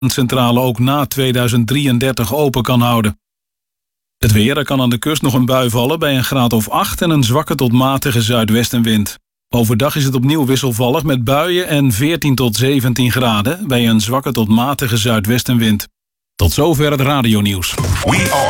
centrale ook na 2033 open kan houden. Het weer, er kan aan de kust nog een bui vallen bij een graad of 8 en een zwakke tot matige zuidwestenwind. Overdag is het opnieuw wisselvallig met buien en 14 tot 17 graden bij een zwakke tot matige zuidwestenwind. Tot zover het radionieuws. We are